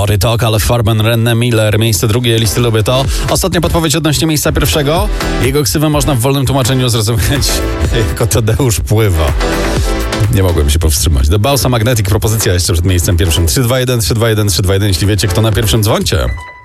Body Talk, ale Farben, Renne Miller, miejsce drugie listy Lubię To. Ostatnia podpowiedź odnośnie miejsca pierwszego. Jego ksywę można w wolnym tłumaczeniu zrozumieć jako Tadeusz Pływa. Nie mogłem się powstrzymać. The Balsa Magnetic, propozycja jeszcze przed miejscem pierwszym. 3-2-1, 3-2-1, 3-2-1. Jeśli wiecie, kto na pierwszym, dzwońcie.